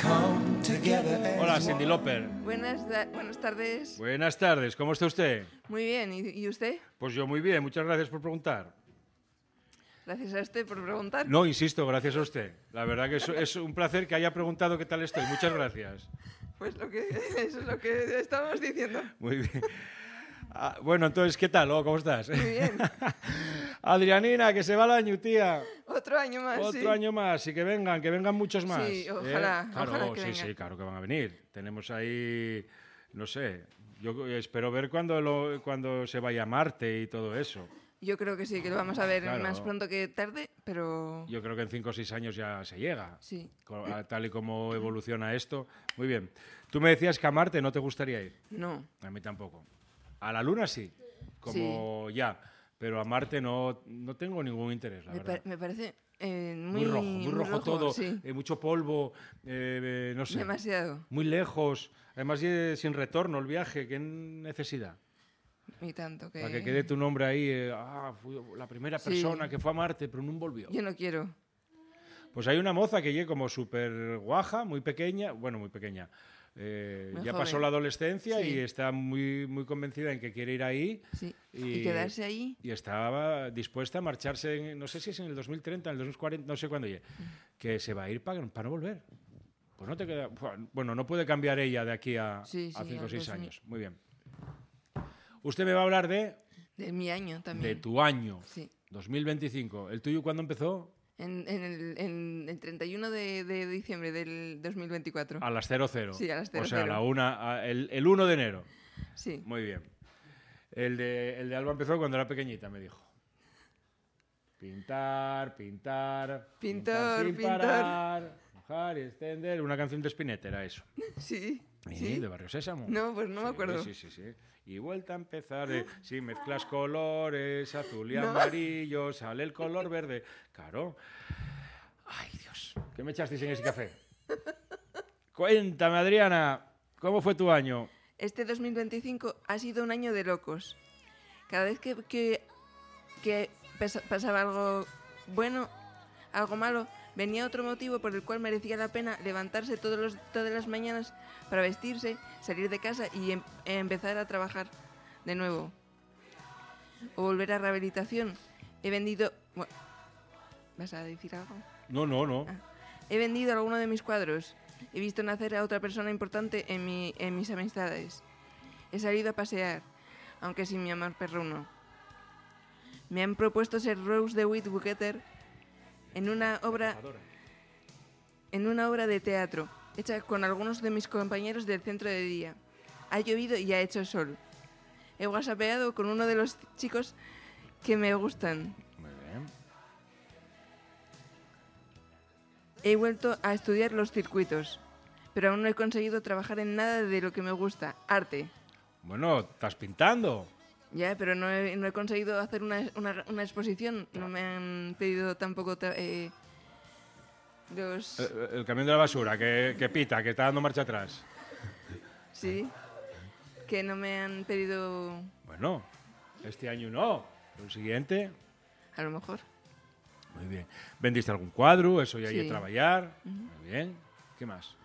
Hola, Cyndi Lauper. Buenas tardes. Buenas tardes, ¿cómo está usted? Muy bien, ¿y usted? Pues yo muy bien, muchas gracias por preguntar. Gracias a usted por preguntar. No, insisto, gracias a usted. La verdad que es un placer que haya preguntado qué tal estoy. Muchas gracias. Pues eso es lo que estábamos diciendo. Muy bien. Bueno, entonces, ¿qué tal? ¿Cómo estás? Muy bien. Adrianina, que se va el año, tía. Otro año más, Otro año más y que vengan muchos más. Sí, ojalá, Claro, ojalá que venga. sí, claro que van a venir. Tenemos ahí, no sé, yo espero ver cuando se vaya a Marte y todo eso. Yo creo que sí, que lo vamos a ver Claro. más pronto que tarde, pero... Yo creo que en 5 o 6 años ya se llega. Sí. Tal y como evoluciona esto. Muy bien. Tú me decías que a Marte no te gustaría ir. No. A mí tampoco. A la Luna sí, como ya. Pero a Marte no tengo ningún interés, la verdad. Me parece Muy rojo todo, sí. Mucho polvo, no sé. Demasiado. Muy lejos. Además, sin retorno el viaje. ¿Qué necesidad? Y tanto que... Para que quede tu nombre ahí. Fui la primera persona que fue a Marte, pero no volvió. Yo no quiero. Pues hay una moza que llega como súper guaja, muy pequeña. Bueno, muy pequeña. Ya pasó joven. la adolescencia Sí. y está muy, muy convencida en que quiere ir ahí. Sí. ¿Y quedarse ahí? Y estaba dispuesta a marcharse, no sé si es en el 2030, en el 2040, no sé cuándo llegue, que se va a ir para no volver. Pues no te queda... Bueno, no puede cambiar ella de aquí a 5 o 6 años. Muy bien. Usted me va a hablar de mi año también. de tu año, Sí. 2025. ¿El tuyo cuándo empezó? En el 31 de diciembre del 2024. A las 00. Sí, a las 00. O sea, el 1 de enero. Sí. Muy bien. El de Alba empezó cuando era pequeñita, me dijo. Pintar, pintar sin parar, mojar y extender. Una canción de Spinetta era eso. Sí. Sí, de Barrio Sésamo. No, pues no me acuerdo. Sí. Y vuelta a empezar. Si mezclas colores, azul y amarillo, sale el color verde. Claro. Ay, Dios. ¿Qué me echasteis en ese café? Cuéntame, Adriana, ¿cómo fue tu año? Este 2025 ha sido un año de locos. Cada vez que pasaba algo bueno, algo malo, venía otro motivo por el cual merecía la pena levantarse todas las mañanas para vestirse, salir de casa y empezar a trabajar de nuevo. O volver a rehabilitación. He vendido... Bueno, ¿vas a decir algo? No. He vendido alguno de mis cuadros. He visto nacer a otra persona importante en mis amistades. He salido a pasear, aunque sin mi amor perruno. Me han propuesto ser Rose DeWitt Buketer en una obra de teatro, hecha con algunos de mis compañeros del centro de día. Ha llovido y ha hecho sol. He whatsappeado con uno de los chicos que me gustan. Muy bien. He vuelto a estudiar los circuitos, pero aún no he conseguido trabajar en nada de lo que me gusta, arte. Bueno, ¿estás pintando? Ya, pero no he conseguido hacer una exposición. No me han pedido tampoco los... El camión de la basura, que pita, que está dando marcha atrás. Sí, que no me han pedido... Bueno, este año no, pero el siguiente... A lo mejor. Muy bien. ¿Vendiste algún cuadro? Eso ya hay Sí. que trabajar. Muy bien. ¿Qué más?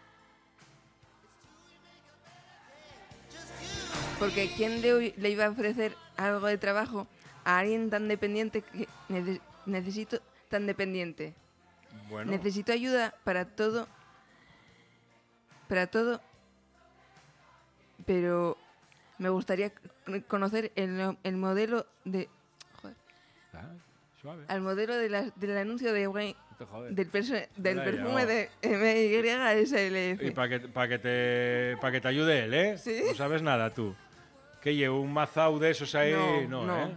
Porque ¿quién le iba a ofrecer algo de trabajo a alguien tan dependiente que necesito tan dependiente? Bueno, Necesito ayuda para todo, pero me gustaría conocer el modelo de... Joder, suave. al modelo del anuncio de Wayne, No te jodes. del Ya, perfume ya. de MYSLF. Y para que te ayude él, ¿eh? Sí. No sabes nada tú. Que llevo un mazao de esos ahí. No, ¿eh?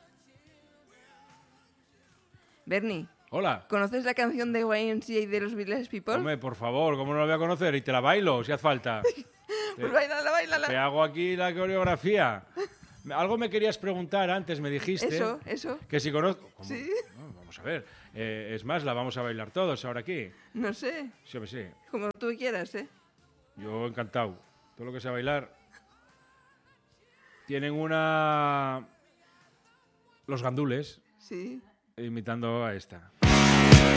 Bernie, Hola. ¿conoces la canción de YMCA de los Village People? Hombre, por favor, ¿cómo no lo voy a conocer? Y te la bailo, si hace falta. Pues bailala. Te hago aquí la coreografía. Algo me querías preguntar antes, me dijiste. Eso. Que si conozco... ¿Cómo? Sí. No, vamos a ver. Es más, la vamos a bailar todos ahora aquí. No sé, Sí, hombre, sí. como tú quieras, ¿eh? Yo encantado. Todo lo que sea bailar. Tienen una... Los gandules, Sí. imitando a esta.